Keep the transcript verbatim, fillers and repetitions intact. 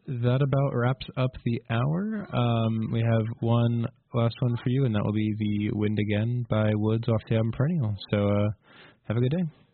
that about wraps up the hour. Um, we have one last one for you, and that will be the Wind Again by Woods off the album Perennial. So uh, have a good day.